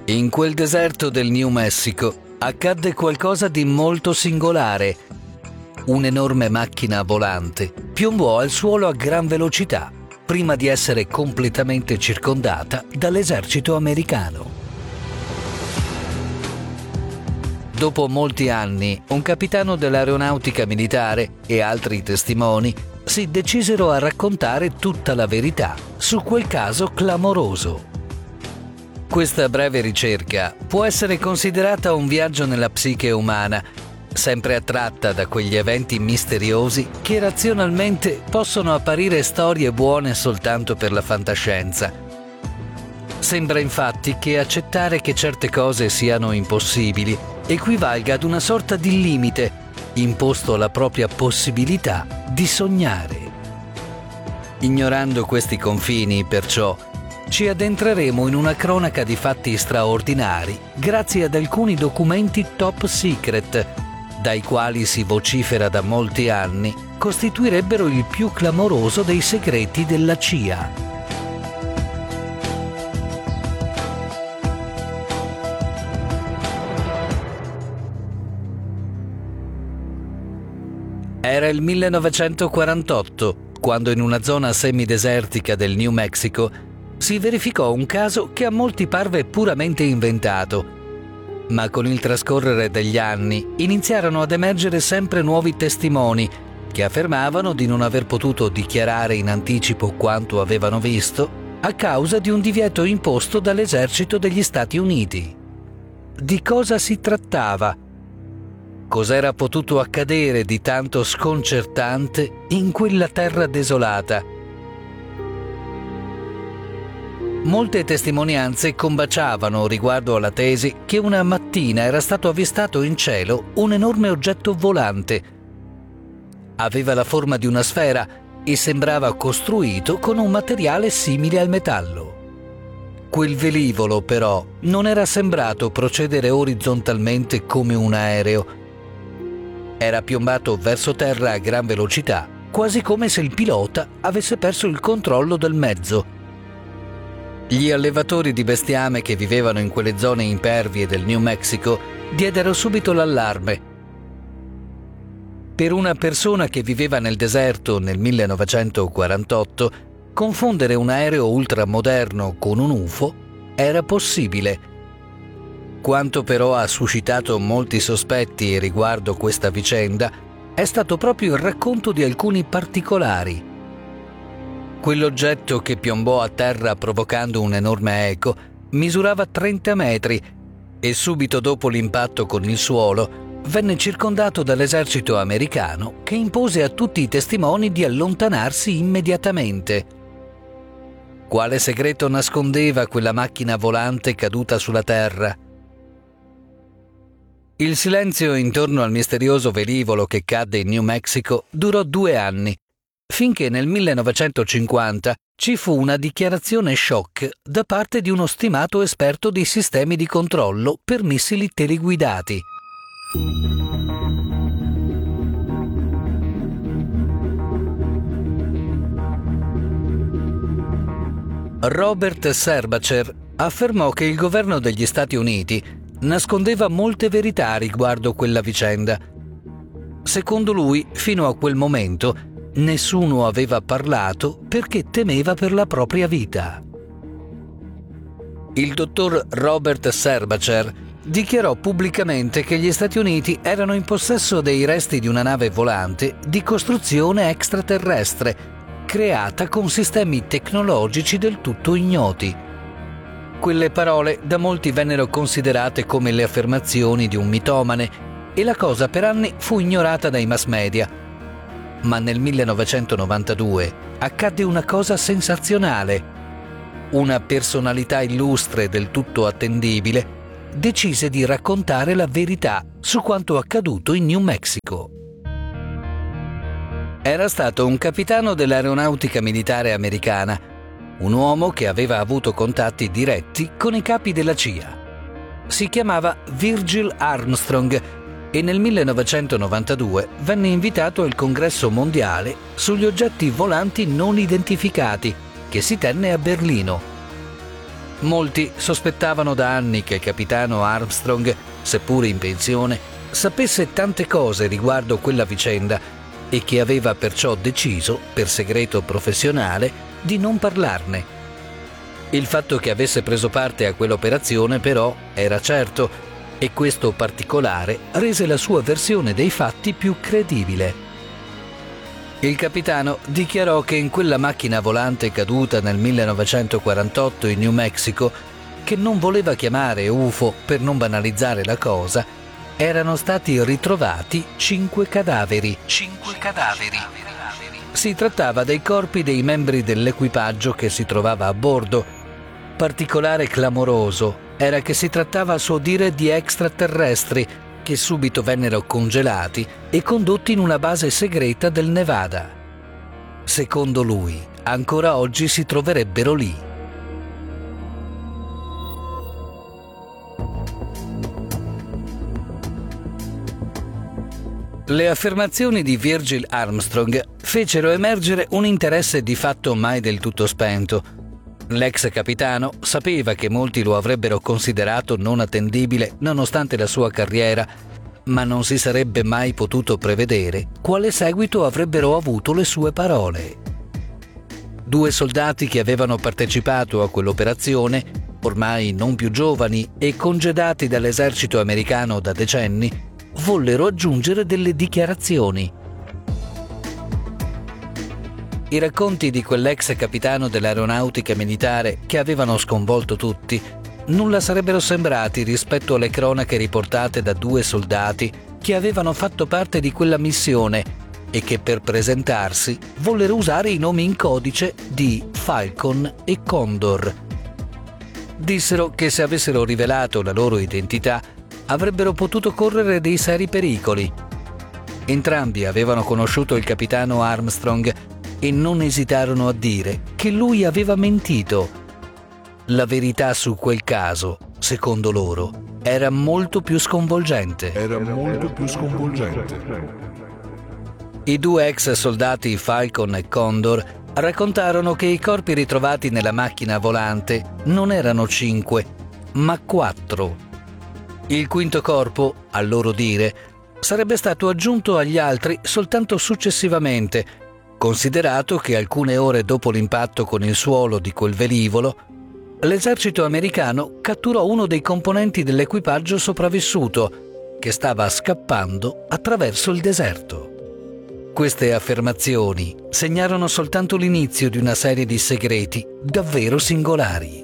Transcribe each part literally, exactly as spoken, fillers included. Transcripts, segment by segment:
In quel deserto del New Mexico accadde qualcosa di molto singolare. Un'enorme macchina volante piombò al suolo a gran velocità prima di essere completamente circondata dall'esercito americano. Dopo molti anni, un capitano dell'aeronautica militare e altri testimoni si decisero a raccontare tutta la verità su quel caso clamoroso. Questa breve ricerca può essere considerata un viaggio nella psiche umana, sempre attratta da quegli eventi misteriosi che razionalmente possono apparire storie buone soltanto per la fantascienza. Sembra infatti che accettare che certe cose siano impossibili equivalga ad una sorta di limite imposto alla propria possibilità di sognare. Ignorando questi confini, perciò, ci addentreremo in una cronaca di fatti straordinari grazie ad alcuni documenti top secret, dai quali si vocifera da molti anni costituirebbero il più clamoroso dei segreti della C I A. Era il millenovecentoquarantotto, quando in una zona semidesertica del New Mexico si verificò un caso che a molti parve puramente inventato. Ma con il trascorrere degli anni iniziarono ad emergere sempre nuovi testimoni che affermavano di non aver potuto dichiarare in anticipo quanto avevano visto a causa di un divieto imposto dall'esercito degli Stati Uniti. Di cosa si trattava? Cos'era potuto accadere di tanto sconcertante in quella terra desolata? Molte testimonianze combaciavano riguardo alla tesi che una mattina era stato avvistato in cielo un enorme oggetto volante. Aveva la forma di una sfera e sembrava costruito con un materiale simile al metallo. Quel velivolo, però, non era sembrato procedere orizzontalmente come un aereo. Era piombato verso terra a gran velocità, quasi come se il pilota avesse perso il controllo del mezzo. Gli allevatori di bestiame che vivevano in quelle zone impervie del New Mexico diedero subito l'allarme. Per una persona che viveva nel deserto nel millenovecentoquarantotto, confondere un aereo ultramoderno con un U F O era possibile. Quanto però ha suscitato molti sospetti riguardo questa vicenda è stato proprio il racconto di alcuni particolari. Quell'oggetto che piombò a terra provocando un enorme eco misurava trenta metri e subito dopo l'impatto con il suolo venne circondato dall'esercito americano che impose a tutti i testimoni di allontanarsi immediatamente. Quale segreto nascondeva quella macchina volante caduta sulla terra? Il silenzio intorno al misterioso velivolo che cadde in New Mexico durò due anni, finché nel millenovecentocinquanta ci fu una dichiarazione shock da parte di uno stimato esperto di sistemi di controllo per missili teleguidati. Robert Serbacher affermò che il governo degli Stati Uniti nascondeva molte verità riguardo quella vicenda. Secondo lui, fino a quel momento, nessuno aveva parlato perché temeva per la propria vita. Il dottor Robert Serbacher dichiarò pubblicamente che gli Stati Uniti erano in possesso dei resti di una nave volante di costruzione extraterrestre, creata con sistemi tecnologici del tutto ignoti. Quelle parole da molti vennero considerate come le affermazioni di un mitomane e la cosa per anni fu ignorata dai mass media. Ma nel millenovecentonovantadue accadde una cosa sensazionale. Una personalità illustre del tutto attendibile decise di raccontare la verità su quanto accaduto in New Mexico. Era stato un capitano dell'aeronautica militare americana, un uomo che aveva avuto contatti diretti con i capi della C I A. Si chiamava Virgil Armstrong e nel millenovecentonovantadue venne invitato al Congresso mondiale sugli oggetti volanti non identificati che si tenne a Berlino. Molti sospettavano da anni che il capitano Armstrong, seppure in pensione, sapesse tante cose riguardo quella vicenda e che aveva perciò deciso, per segreto professionale, di non parlarne. Il fatto che avesse preso parte a quell'operazione, però, era certo, e questo particolare rese la sua versione dei fatti più credibile. Il capitano dichiarò che in quella macchina volante caduta nel millenovecentoquarantotto in New Mexico, che non voleva chiamare U F O per non banalizzare la cosa, erano stati ritrovati cinque cadaveri. Cinque cadaveri. Si trattava dei corpi dei membri dell'equipaggio che si trovava a bordo. Particolare clamoroso era che si trattava a suo dire di extraterrestri che subito vennero congelati e condotti in una base segreta del Nevada. Secondo lui, ancora oggi si troverebbero lì. Le affermazioni di Virgil Armstrong fecero emergere un interesse di fatto mai del tutto spento. L'ex capitano sapeva che molti lo avrebbero considerato non attendibile nonostante la sua carriera, ma non si sarebbe mai potuto prevedere quale seguito avrebbero avuto le sue parole. Due soldati che avevano partecipato a quell'operazione, ormai non più giovani e congedati dall'esercito americano da decenni, vollero aggiungere delle dichiarazioni. I racconti di quell'ex capitano dell'aeronautica militare che avevano sconvolto tutti nulla sarebbero sembrati rispetto alle cronache riportate da due soldati che avevano fatto parte di quella missione e che per presentarsi vollero usare i nomi in codice di Falcon e Condor. Dissero che se avessero rivelato la loro identità avrebbero potuto correre dei seri pericoli. Entrambi avevano conosciuto il capitano Armstrong e non esitarono a dire che lui aveva mentito. La verità su quel caso, secondo loro, era molto più sconvolgente. Era molto più sconvolgente. I due ex soldati Falcon e Condor raccontarono che i corpi ritrovati nella macchina volante non erano cinque, ma quattro. Il quinto corpo, a loro dire, sarebbe stato aggiunto agli altri soltanto successivamente, considerato che alcune ore dopo l'impatto con il suolo di quel velivolo, l'esercito americano catturò uno dei componenti dell'equipaggio sopravvissuto, che stava scappando attraverso il deserto. Queste affermazioni segnarono soltanto l'inizio di una serie di segreti davvero singolari.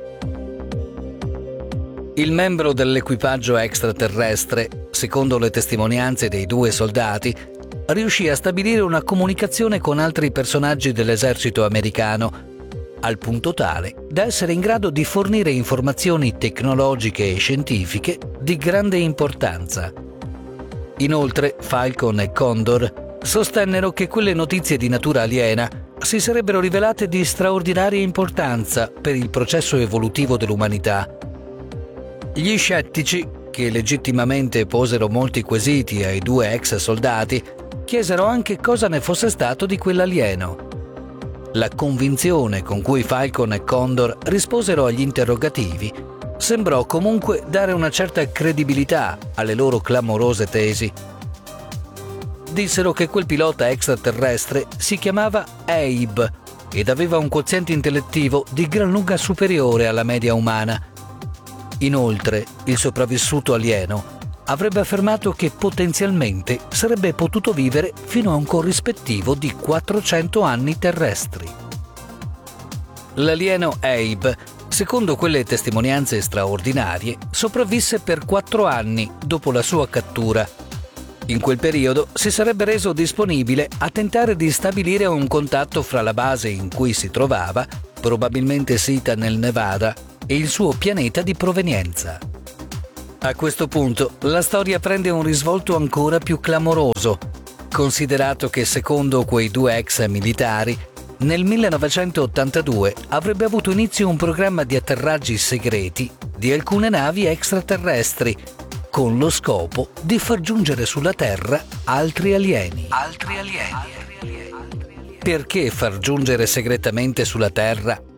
Il membro dell'equipaggio extraterrestre, secondo le testimonianze dei due soldati, riuscì a stabilire una comunicazione con altri personaggi dell'esercito americano, al punto tale da essere in grado di fornire informazioni tecnologiche e scientifiche di grande importanza. Inoltre, Falcon e Condor sostennero che quelle notizie di natura aliena si sarebbero rivelate di straordinaria importanza per il processo evolutivo dell'umanità. Gli scettici, che legittimamente posero molti quesiti ai due ex soldati, chiesero anche cosa ne fosse stato di quell'alieno. La convinzione con cui Falcon e Condor risposero agli interrogativi sembrò comunque dare una certa credibilità alle loro clamorose tesi. Dissero che quel pilota extraterrestre si chiamava Abe ed aveva un quoziente intellettivo di gran lunga superiore alla media umana. Inoltre, il sopravvissuto alieno avrebbe affermato che potenzialmente sarebbe potuto vivere fino a un corrispettivo di quattrocento anni terrestri. L'alieno Abe, secondo quelle testimonianze straordinarie, sopravvisse per quattro anni dopo la sua cattura. In quel periodo si sarebbe reso disponibile a tentare di stabilire un contatto fra la base in cui si trovava, probabilmente sita nel Nevada, e il suo pianeta di provenienza. A questo punto la storia prende un risvolto ancora più clamoroso, considerato che secondo quei due ex militari nel millenovecentottantadue avrebbe avuto inizio un programma di atterraggi segreti di alcune navi extraterrestri con lo scopo di far giungere sulla Terra altri alieni. Altri alieni. Perché far giungere segretamente sulla Terra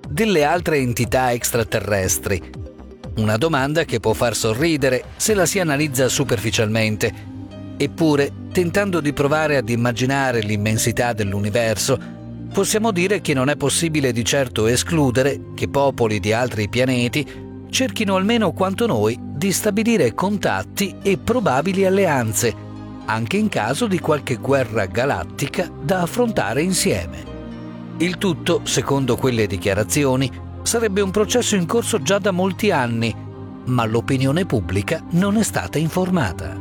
delle altre entità extraterrestri. Una domanda che può far sorridere se la si analizza superficialmente. Eppure, tentando di provare ad immaginare l'immensità dell'universo, possiamo dire che non è possibile di certo escludere che popoli di altri pianeti cerchino almeno quanto noi di stabilire contatti e probabili alleanze, anche in caso di qualche guerra galattica da affrontare insieme. Il tutto, secondo quelle dichiarazioni, sarebbe un processo in corso già da molti anni, ma l'opinione pubblica non è stata informata.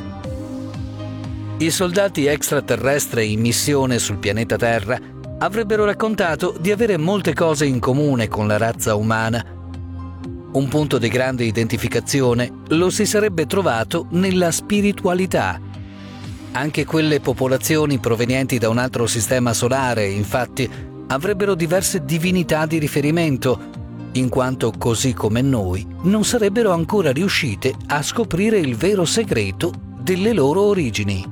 I soldati extraterrestri in missione sul pianeta Terra avrebbero raccontato di avere molte cose in comune con la razza umana. Un punto di grande identificazione lo si sarebbe trovato nella spiritualità. Anche quelle popolazioni provenienti da un altro sistema solare, infatti, avrebbero diverse divinità di riferimento, in quanto, così come noi, non sarebbero ancora riuscite a scoprire il vero segreto delle loro origini.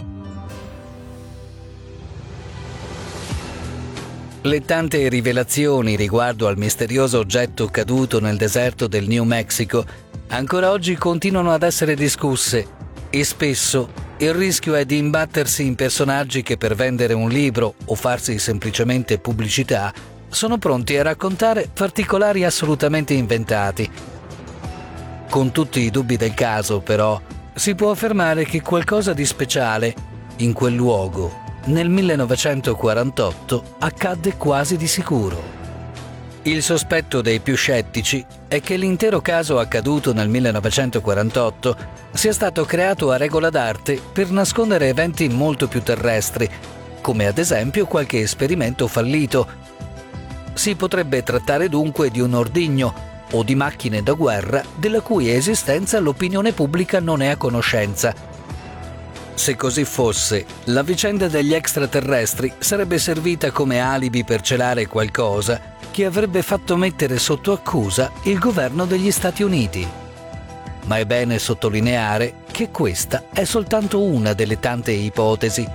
Le tante rivelazioni riguardo al misterioso oggetto caduto nel deserto del New Mexico ancora oggi continuano ad essere discusse e spesso il rischio è di imbattersi in personaggi che per vendere un libro o farsi semplicemente pubblicità sono pronti a raccontare particolari assolutamente inventati. Con tutti i dubbi del caso, però, si può affermare che qualcosa di speciale in quel luogo nel millenovecentoquarantotto accadde quasi di sicuro. Il sospetto dei più scettici è che l'intero caso accaduto nel millenovecentoquarantotto sia stato creato a regola d'arte per nascondere eventi molto più terrestri, come ad esempio qualche esperimento fallito. Si potrebbe trattare dunque di un ordigno o di macchine da guerra della cui esistenza l'opinione pubblica non è a conoscenza. Se così fosse, la vicenda degli extraterrestri sarebbe servita come alibi per celare qualcosa che avrebbe fatto mettere sotto accusa il governo degli Stati Uniti. Ma è bene sottolineare che questa è soltanto una delle tante ipotesi.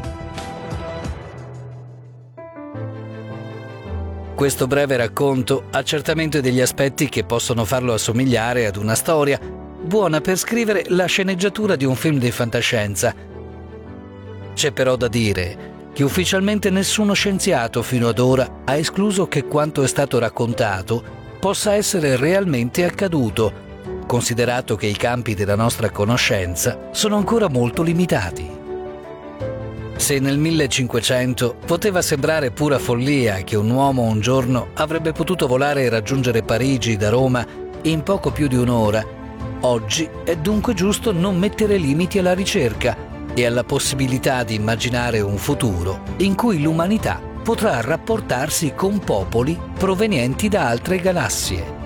Questo breve racconto ha certamente degli aspetti che possono farlo assomigliare ad una storia buona per scrivere la sceneggiatura di un film di fantascienza. C'è però da dire che ufficialmente nessuno scienziato fino ad ora ha escluso che quanto è stato raccontato possa essere realmente accaduto, considerato che i campi della nostra conoscenza sono ancora molto limitati. Se nel millecinquecento poteva sembrare pura follia che un uomo un giorno avrebbe potuto volare e raggiungere Parigi da Roma in poco più di un'ora, oggi è dunque giusto non mettere limiti alla ricerca e alla possibilità di immaginare un futuro in cui l'umanità potrà rapportarsi con popoli provenienti da altre galassie.